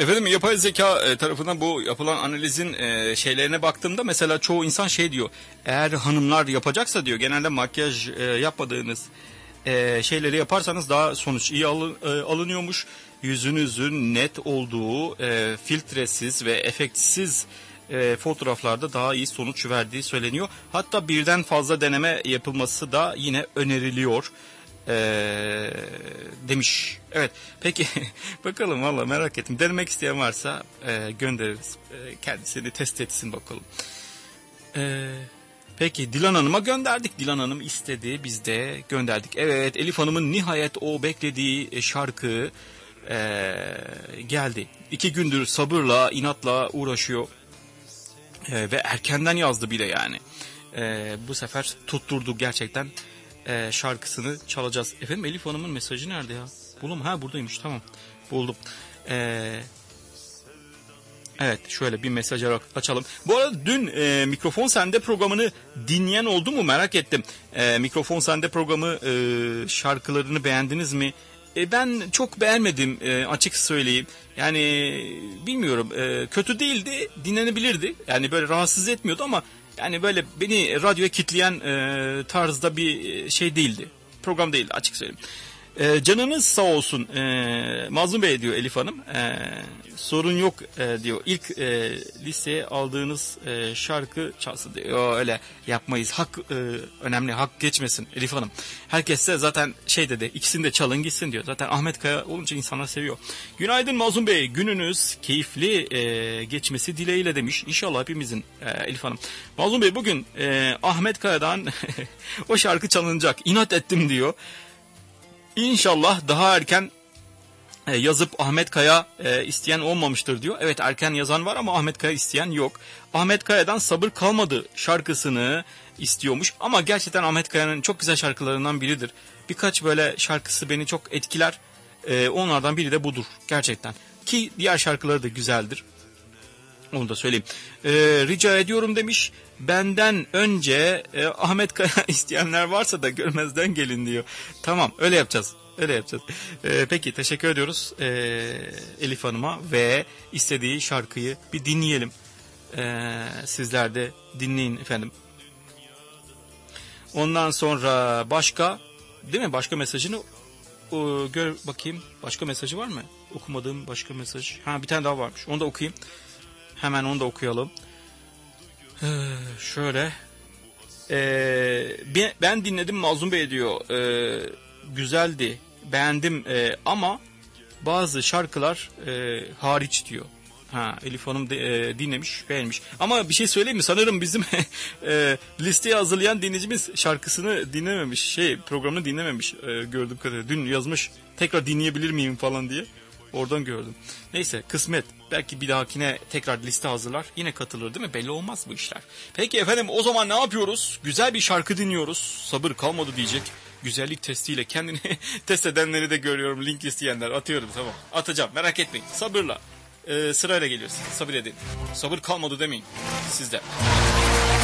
Efendim yapay zeka tarafından bu yapılan analizin şeylerine baktığımda mesela çoğu insan şey diyor. Eğer hanımlar yapacaksa diyor genelde makyaj yapmadığınız şeyleri yaparsanız daha sonuç iyi alınıyormuş. Yüzünüzün net olduğu filtresiz ve efektsiz fotoğraflarda daha iyi sonuç verdiği söyleniyor. Hatta birden fazla deneme yapılması da yine öneriliyor. Demiş. Evet. Peki bakalım valla merak ettim. Denemek isteyen varsa göndeririz. Kendisini test etsin bakalım. Peki Dilan Hanım'a gönderdik. Dilan Hanım istedi. Biz de gönderdik. Evet Elif Hanım'ın nihayet o beklediği şarkı geldi. 2 gündür sabırla inatla uğraşıyor. Ve erkenden yazdı bile yani. Bu sefer tutturdu gerçekten. Şarkısını çalacağız. Efendim Elif Hanım'ın mesajı nerede ya? Buldum. Ha buradaymış tamam. Buldum. Evet şöyle bir mesaj açalım. Bu arada dün Mikrofon Sende programını dinleyen oldu mu merak ettim. Mikrofon Sende programı şarkılarını beğendiniz mi? Ben çok beğenmedim açık söyleyeyim. Yani bilmiyorum kötü değildi dinlenebilirdi. Yani böyle rahatsız etmiyordu ama yani böyle beni radyoya kitleyen tarzda bir şey değildi. Program değildi açık söyleyeyim. Canınız sağ olsun Mazlum Bey diyor Elif Hanım. Sorun yok diyor. İlk listeye aldığınız şarkı çalsın diyor. Öyle yapmayız. Hak önemli. Hak geçmesin Elif Hanım. Herkes de zaten şey dedi. İkisini de çalın gitsin diyor. Zaten Ahmet Kaya olunca insanlar seviyor. Günaydın Mazlum Bey. Gününüz keyifli geçmesi dileğiyle demiş. İnşallah hepimizin Elif Hanım. Mazlum Bey bugün Ahmet Kaya'dan o şarkı çalınacak. İnat ettim diyor. İnşallah daha erken yazıp Ahmet Kaya isteyen olmamıştır diyor. Evet erken yazan var ama Ahmet Kaya isteyen yok. Ahmet Kaya'dan Sabır Kalmadı şarkısını istiyormuş. Ama gerçekten Ahmet Kaya'nın çok güzel şarkılarından biridir. Birkaç böyle şarkısı beni çok etkiler. Onlardan biri de budur gerçekten. Ki diğer şarkıları da güzeldir. Onu da söyleyeyim. Rica ediyorum demiş. Benden önce Ahmet Kaya isteyenler varsa da görmezden gelin diyor. Tamam öyle yapacağız. Öyle yapacağız. Peki teşekkür ediyoruz Elif Hanım'a ve istediği şarkıyı bir dinleyelim. Sizler de dinleyin efendim. Ondan sonra başka değil mi? Başka mesajını gör bakayım. Başka mesajı var mı? Okumadığım başka mesaj. Ha bir tane daha varmış. Onu da okuyayım. Hemen onu da okuyalım. Şöyle. Ben dinledim Mazlum Bey diyor. Güzeldi. Beğendim ama bazı şarkılar hariç diyor. Ha Elif Hanım dinlemiş, beğenmiş. Ama bir şey söyleyeyim mi? Sanırım bizim listeyi hazırlayan dinleyicimiz şarkısını dinlememiş. Programını dinlememiş gördüğüm kadarıyla. Dün yazmış tekrar dinleyebilir miyim falan diye. Oradan gördüm. Neyse kısmet. Belki bir dahakine tekrar liste hazırlar. Yine katılır değil mi? Belli olmaz bu işler. Peki efendim o zaman ne yapıyoruz? Güzel bir şarkı dinliyoruz. Sabır kalmadı diyecek. Güzellik testiyle kendini test edenleri de görüyorum. Link isteyenler atıyorum tamam. Atacağım merak etmeyin. Sabırla. Sırayla geliyoruz. Sabır edin. Sabır kalmadı demeyin. Sizde.